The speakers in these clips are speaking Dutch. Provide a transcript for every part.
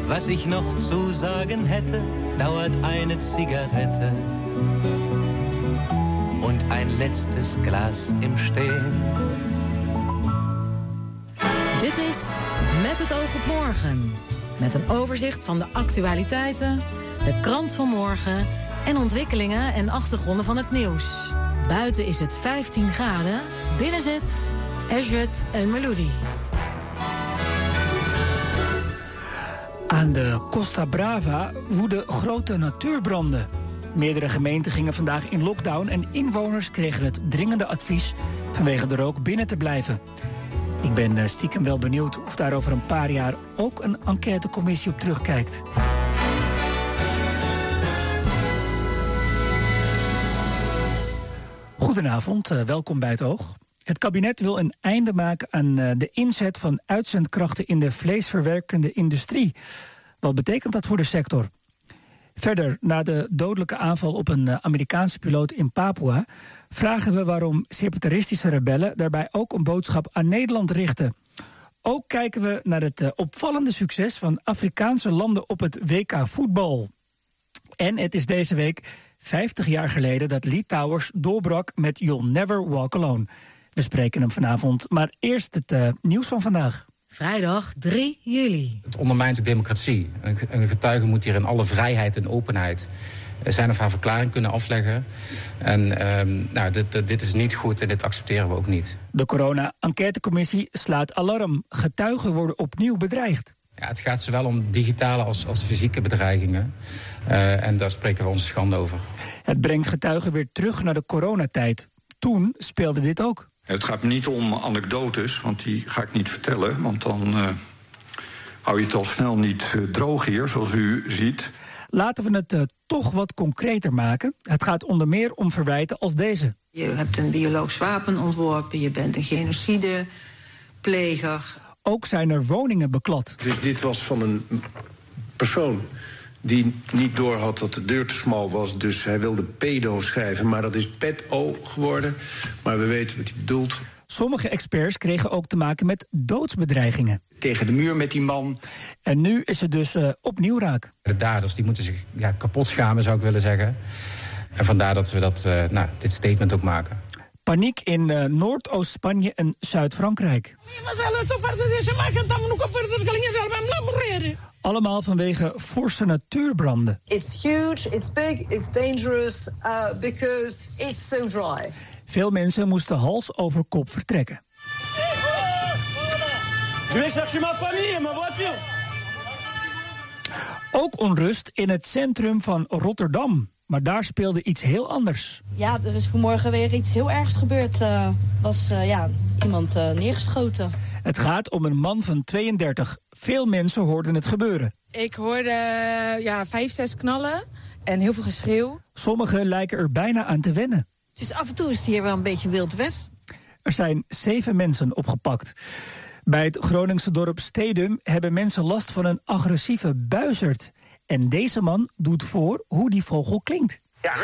Was ich noch zu sagen hätte, dauert eine Zigarette und ein letztes Glas im Stehen. Dit is Met het oog op morgen. Met een overzicht van de actualiteiten, de krant van morgen en ontwikkelingen en achtergronden van het nieuws. Buiten is het 15 graden, binnen zit Eshwet El Meloudi. Aan de Costa Brava woeden grote natuurbranden. Meerdere gemeenten gingen vandaag in lockdown en inwoners kregen het dringende advies vanwege de rook binnen te blijven. Ik ben stiekem wel benieuwd of daar over een paar jaar ook een enquêtecommissie op terugkijkt. Goedenavond, welkom bij het Oog. Het kabinet wil een einde maken aan de inzet van uitzendkrachten in de vleesverwerkende industrie. Wat betekent dat voor de sector? Verder, na de dodelijke aanval op een Amerikaanse piloot in Papua, vragen we waarom separatistische rebellen daarbij ook een boodschap aan Nederland richten. Ook kijken we naar het opvallende succes van Afrikaanse landen op het WK voetbal. En het is deze week 50 jaar geleden dat Lee Towers doorbrak met You'll Never Walk Alone. We spreken hem vanavond, maar eerst het nieuws van vandaag. Vrijdag 3 juli. Het ondermijnt de democratie. Een getuige moet hier in alle vrijheid en openheid zijn of haar verklaring kunnen afleggen. En dit is niet goed en dit accepteren we ook niet. De corona-enquêtecommissie slaat alarm. Getuigen worden opnieuw bedreigd. Ja, het gaat zowel om digitale als fysieke bedreigingen. En daar spreken we onze schande over. Het brengt getuigen weer terug naar de coronatijd. Toen speelde dit ook. Het gaat me niet om anekdotes, want die ga ik niet vertellen. Want dan hou je het al snel niet droog hier, zoals u ziet. Laten we het toch wat concreter maken. Het gaat onder meer om verwijten als deze. Je hebt een biologisch wapen ontworpen, je bent een genocidepleger. Ook zijn er woningen beklad. Dus dit was van een persoon die niet doorhad dat de deur te smal was. Dus hij wilde pedo schrijven, maar dat is pedo geworden. Maar we weten wat hij bedoelt. Sommige experts kregen ook te maken met doodsbedreigingen. Tegen de muur met die man. En nu is het dus opnieuw raak. De daders die moeten zich kapot schamen, zou ik willen zeggen. En vandaar dat we dit statement ook maken. Paniek in Noordoost-Spanje en Zuid-Frankrijk. Allemaal vanwege forse natuurbranden. It's huge, it's big, it's dangerous because it's so dry. Veel mensen moesten hals over kop vertrekken. Ook onrust in het centrum van Rotterdam. Maar daar speelde iets heel anders. Ja, er is vanmorgen weer iets heel ergs gebeurd. Was iemand neergeschoten. Het gaat om een man van 32. Veel mensen hoorden het gebeuren. Ik hoorde 5, 6 knallen en heel veel geschreeuw. Sommigen lijken er bijna aan te wennen. Dus af en toe is het hier wel een beetje Wild West. Er zijn 7 mensen opgepakt. Bij het Groningse dorp Stedum hebben mensen last van een agressieve buizerd. En deze man doet voor hoe die vogel klinkt.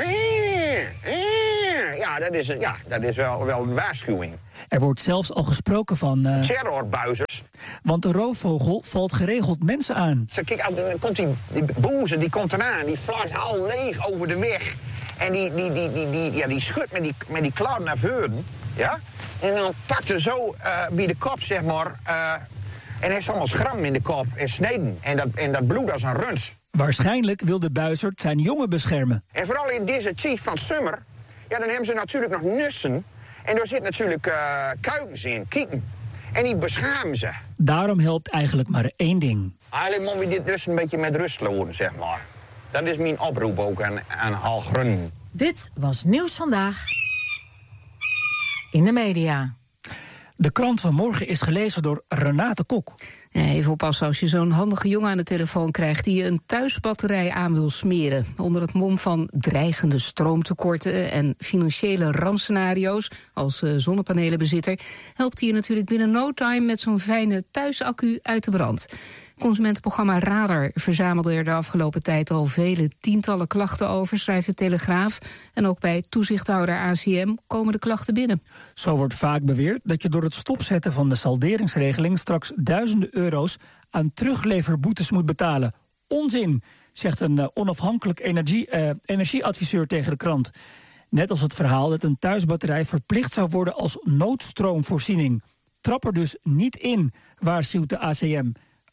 Dat is wel een waarschuwing. Er wordt zelfs al gesproken van terrorbuizers. Want de roofvogel valt geregeld mensen aan. Kijk, dan komt die boze, die komt eraan, die vlakt al leeg over de weg. En die schudt met die klauw naar voren. Ja? En dan pakt er zo bij de kop, zeg maar. En heeft allemaal schram in de kop en sneden. En dat bloed als een runs. Waarschijnlijk wil de buizerd zijn jongen beschermen. En vooral in deze tijd van zomer, dan hebben ze natuurlijk nog nussen. En er zit natuurlijk kuikens in, kieken. En die beschermen ze. Daarom helpt eigenlijk maar één ding. Eigenlijk moeten we dit dus een beetje met rust laten, zeg maar. Dat is mijn oproep ook aan Halgrun. Dit was Nieuws Vandaag in de media. De krant van morgen is gelezen door Renate Kok. Ja, even oppassen als je zo'n handige jongen aan de telefoon krijgt die je een thuisbatterij aan wil smeren. Onder het mom van dreigende stroomtekorten en financiële rampscenario's als zonnepanelenbezitter helpt hij je natuurlijk binnen no time met zo'n fijne thuisaccu uit de brand. Consumentenprogramma Radar verzamelde er de afgelopen tijd al vele tientallen klachten over, schrijft de Telegraaf. En ook bij toezichthouder ACM komen de klachten binnen. Zo wordt vaak beweerd dat je door het stopzetten van de salderingsregeling straks duizenden euro's aan terugleverboetes moet betalen. Onzin, zegt een onafhankelijk energieadviseur tegen de krant. Net als het verhaal dat een thuisbatterij verplicht zou worden als noodstroomvoorziening. Trap er dus niet in, waarschuwt de ACM.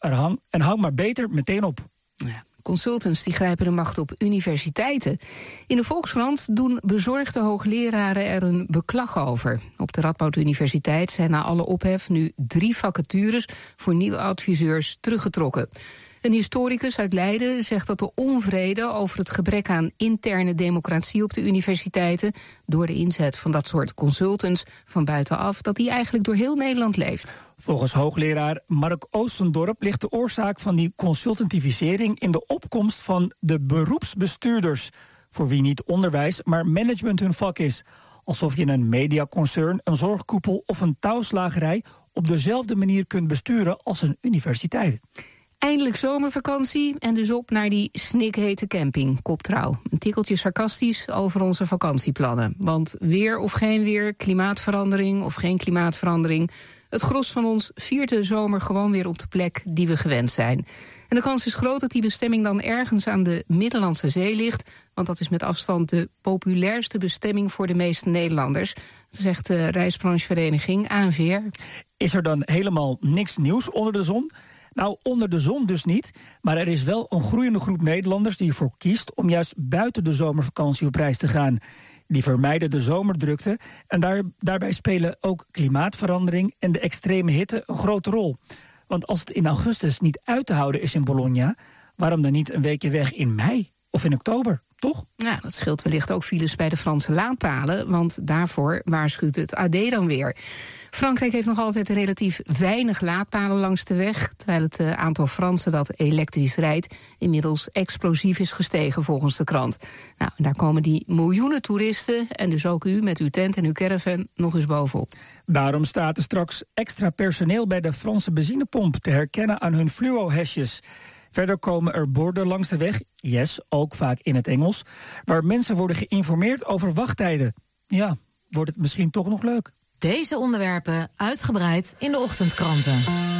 Hang maar beter meteen op. Ja. Consultants die grijpen de macht op universiteiten. In de Volkskrant doen bezorgde hoogleraren er een beklag over. Op de Radboud Universiteit zijn na alle ophef nu 3 vacatures voor nieuwe adviseurs teruggetrokken. Een historicus uit Leiden zegt dat de onvrede over het gebrek aan interne democratie op de universiteiten door de inzet van dat soort consultants van buitenaf, dat die eigenlijk door heel Nederland leeft. Volgens hoogleraar Mark Oostendorp ligt de oorzaak van die consultantivisering in de opkomst van de beroepsbestuurders, voor wie niet onderwijs, maar management hun vak is. Alsof je een mediaconcern, een zorgkoepel of een touwslagerij op dezelfde manier kunt besturen als een universiteit. Eindelijk zomervakantie en dus op naar die snikhete camping, kopt Trouw. Een tikkeltje sarcastisch over onze vakantieplannen. Want weer of geen weer, klimaatverandering of geen klimaatverandering, het gros van ons viert de zomer gewoon weer op de plek die we gewend zijn. En de kans is groot dat die bestemming dan ergens aan de Middellandse Zee ligt, want dat is met afstand de populairste bestemming voor de meeste Nederlanders. Dat zegt de reisbranchevereniging ANVR. Is er dan helemaal niks nieuws onder de zon? Nou, onder de zon dus niet, maar er is wel een groeiende groep Nederlanders die ervoor kiest om juist buiten de zomervakantie op reis te gaan. Die vermijden de zomerdrukte en daarbij spelen ook klimaatverandering en de extreme hitte een grote rol. Want als het in augustus niet uit te houden is in Bologna, waarom dan niet een weekje weg in mei of in oktober, toch? Ja, dat scheelt wellicht ook files bij de Franse laadpalen, want daarvoor waarschuwt het AD dan weer. Frankrijk heeft nog altijd relatief weinig laadpalen langs de weg, terwijl het aantal Fransen dat elektrisch rijdt inmiddels explosief is gestegen volgens de krant. Nou, daar komen die miljoenen toeristen en dus ook u met uw tent en uw caravan nog eens bovenop. Daarom staat er straks extra personeel bij de Franse benzinepomp te herkennen aan hun fluo-hesjes. Verder komen er borden langs de weg, yes, ook vaak in het Engels, waar mensen worden geïnformeerd over wachttijden. Ja, wordt het misschien toch nog leuk. Deze onderwerpen uitgebreid in de ochtendkranten.